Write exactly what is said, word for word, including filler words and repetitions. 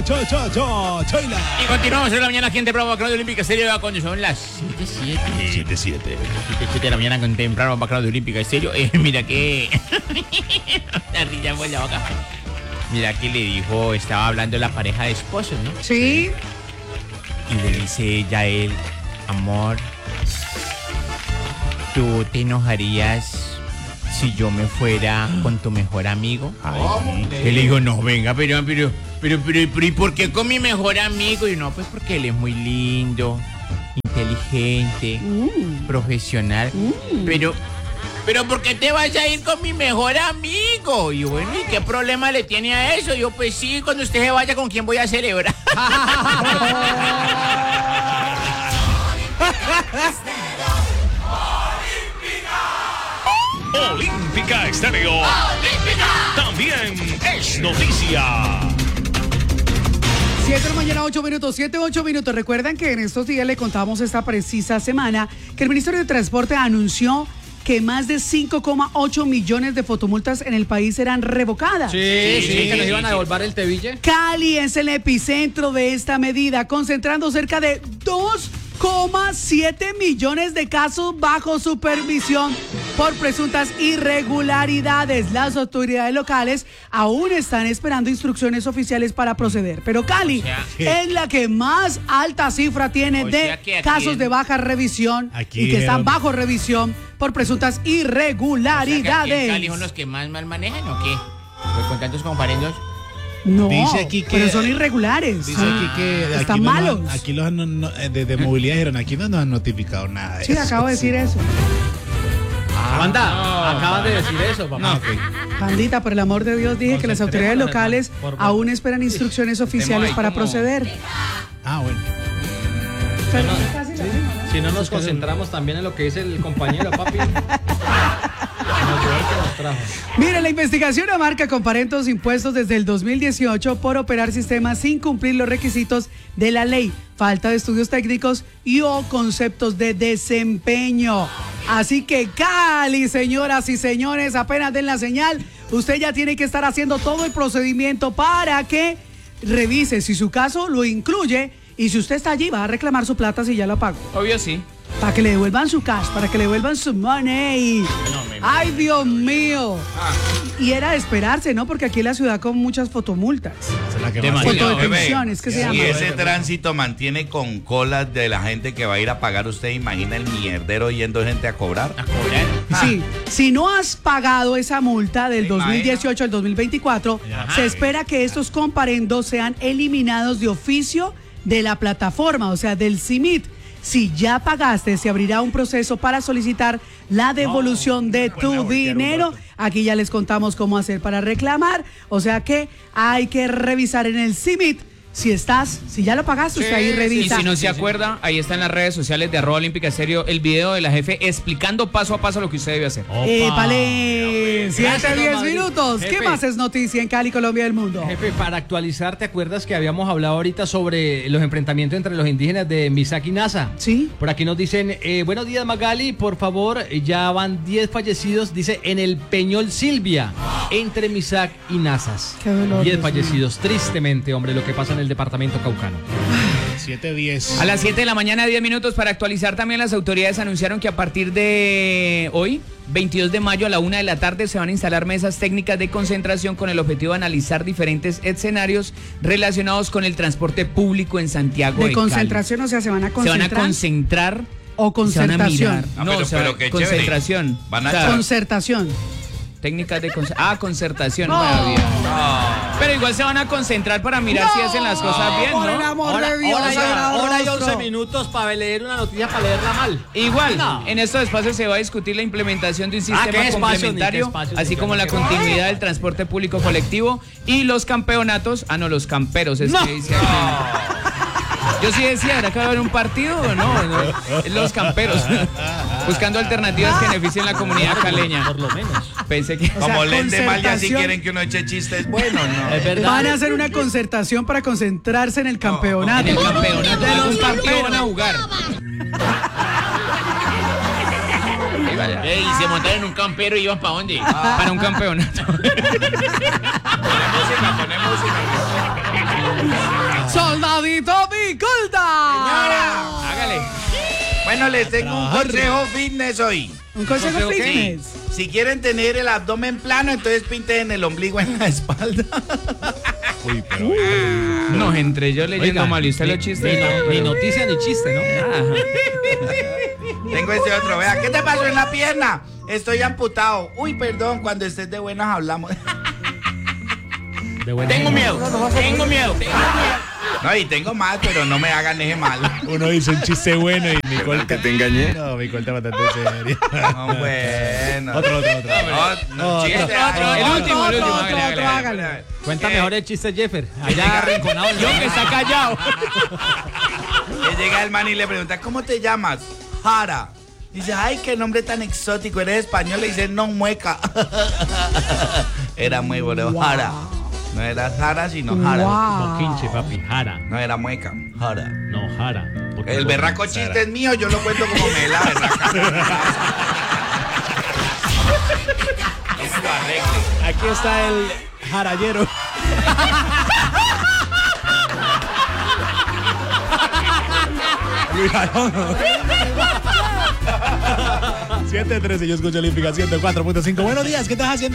Cha, cha, cha, chaila. Y continuamos en la mañana aquí en Temprano Bacanal de Olímpica Estéreo cuando son las siete siete. siete siete. siete siete de la mañana con Temprano Bacanal de Olímpica Estéreo. Eh, mira que... la rilla fue la boca. Mira que le dijo, estaba hablando la pareja de esposos, ¿no? Sí. Y le dice ella a él, amor, ¿tú te enojarías si yo me fuera con tu mejor amigo? Ay, Él le dijo, no, venga, pero, pero, pero, pero, pero, ¿y por qué con mi mejor amigo? Y no, pues porque él es muy lindo, inteligente, Mm. profesional, Mm. pero... Pero ¿por qué te vas a ir con mi mejor amigo? Y bueno, ¿y qué problema le tiene a eso? Yo, pues sí, cuando usted se vaya, ¿con quién voy a celebrar? Olímpica Estéreo. Olímpica. También es noticia. siete de la mañana, ocho minutos, siete, ocho minutos. Recuerdan que en estos días le contamos esta precisa semana que el Ministerio de Transporte anunció que más de cinco coma ocho millones de fotomultas en el país serán revocadas. Sí, sí, sí, que nos sí, iban a sí. devolver el Teville. Cali es el epicentro de esta medida, concentrando cerca de dos coma siete millones de casos bajo supervisión por presuntas irregularidades. Las autoridades locales aún están esperando instrucciones oficiales para proceder, pero Cali O sea, es la que más alta cifra tiene O de sea que aquí casos en- de baja revisión Aquí y que están dijeron- bajo revisión por presuntas O sea, que aquí en irregularidades. Cali son los que más mal manejan, ¿o qué? Pues con tantos comparendos. No, Dice aquí que- pero son irregulares. Dice aquí que aquí Están no malos. nos han- aquí los han- no- no- de, de movilidad dijeron, aquí no nos han notificado nada de Sí, eso. acabo de decir eso. Banda, no, acaban de decir eso, papá. No, ok. Pandita, por el amor de Dios, dije que las autoridades Concentrémonos, locales por favor. aún esperan instrucciones oficiales ahí para como- proceder. Ah, bueno. Pero no. es casi lo mismo, ¿no? Si no nos concentramos también en lo que dice el compañero, papi. Nos llevó el que nos trajo. Mire, la investigación abarca comparentos impuestos desde el dos mil dieciocho por operar sistemas sin cumplir los requisitos de la ley, falta de estudios técnicos y o conceptos de desempeño. Así que Cali, señoras y señores, apenas den la señal, usted ya tiene que estar haciendo todo el procedimiento para que revise si su caso lo incluye y si usted está allí va a reclamar su plata si ya la pagó. Obvio sí. Para que le devuelvan su cash, para que le devuelvan su money. No, me- Ay, Dios mío. Y era de esperarse, ¿no? Porque aquí en la ciudad con muchas fotomultas. Esa es la que Demasiado. más- Foto de bebé, pensiones, ¿qué se si llama? ese tránsito mantiene con colas de la gente que va a ir a pagar, usted imagina el mierdero yendo gente a cobrar. A cobrar. Sí, si no has pagado esa multa del ¿Te dos mil imaginas? dieciocho al dos mil veinticuatro, Ajá. se espera que estos comparendos sean eliminados de oficio de la plataforma, o sea, del C I M I T. Si ya pagaste, se abrirá un proceso para solicitar la devolución de tu dinero. Aquí ya les contamos cómo hacer para reclamar. O sea que hay que revisar en el C I M I T si estás, si ya lo pagaste, usted ahí Y revisa. si no se acuerda, ahí está en las redes sociales de arroba olímpica estéreo el video de la jefe explicando paso a paso lo que usted debe hacer. Épale, siete, Gracias, diez don Madrid. minutos. ¿Qué Jefe. más es noticia en Cali, Colombia y el mundo? Jefe, para actualizar, ¿te acuerdas que habíamos hablado ahorita sobre los enfrentamientos entre los indígenas de Misak y Nasa? Sí. Por aquí nos dicen, eh, buenos días Magali, por favor, ya van diez fallecidos, dice, en el Peñol Silvia, entre Misak y Nazas. Qué dolor, diez Dios fallecidos, tristemente, hombre, lo que pasa en el departamento Caucano. siete diez. A las siete de la mañana, diez minutos. Para actualizar también, las autoridades anunciaron que a partir de hoy, veintidós de mayo a la una de la tarde, se van a instalar mesas técnicas de concentración con el objetivo de analizar diferentes escenarios relacionados con el transporte público en Santiago de, De concentración, o sea, se van a Cali. Se van concentrar. a concentrar. O se van a concertación. mirar. Ah, No, pero- o sea, pero qué chévere. concentración. Van a O sea, echar- Concertación. técnicas de conce- ah, concertación. No. maravilla. Pero igual se van a concentrar para mirar si hacen las cosas bien, Por el ¿no? amor de Dios, hora y rostro. once minutos para leer una noticia, para leerla mal. Igual, No. en estos espacios se va a discutir la implementación de un Ah, sistema ¿qué espacios, complementario, ni qué espacios, así ni como qué- la qué- continuidad del transporte público colectivo y los campeonatos. Ah, no, los camperos, es No. que dice aquí. Yo sí decía, ¿era que va a haber un partido o no? No, es los camperos. Buscando alternativas que beneficien la comunidad caleña. Por lo menos. Pensé que... O sea, Como leen de mal y así concertación. quieren que uno eche chistes. Bueno, no. Es verdad. Van a hacer una concertación para concentrarse en el campeonato. En el campeonato, De algún los partido camperos. van a jugar. Ey, se montaron en un campero y iban para dónde? Para un campeonato. Pone música, pone música. Bueno, les tengo un Trabajar. consejo fitness hoy. Un consejo ¿Consejo qué? fitness. Si quieren tener el abdomen plano, entonces pinten el ombligo en la espalda. Uy, pero. No, entre yo leyendo Oiga, mal y usted ni- los chistes. Ni, no- ni noticia ni chiste, ¿no? Ajá. Tengo este otro, vea, ¿qué te pasó en la pierna? Estoy amputado. Uy, perdón, cuando estés de buenas hablamos. De buena Tengo gente. miedo, tengo miedo. No, y tengo mal, pero no me hagan ese mal. Uno hizo un chiste bueno y Nicole que te engañé? No, Nicole está bastante seria. No, bueno. Otro, otro, otro. No, no, Otro, chiste, otro, ay, el no, último, no, el último, otro, hágale, otro, hágale, hágale. hágale. Cuenta ¿Qué? mejor el chiste, Jeffer. Allá arrinconado. en la- Yo que está callado. Que llega el man y le pregunta, ¿cómo te llamas? Jara. Dice, ay, qué nombre tan exótico, eres español. Le dice, no, mueca. Era muy bueno, Jara. No era Jara, sino Jara. Wow. Boquinche, papi. Jara. No era mueca, Jara. No, Jara. Porque- El berraco chiste es mío, yo lo cuento como me la berraca. Aquí está el jarallero. Luis Jalón. siete trece, yo escucho Olímpica ciento cuatro punto cinco. Buenos días, ¿qué estás haciendo?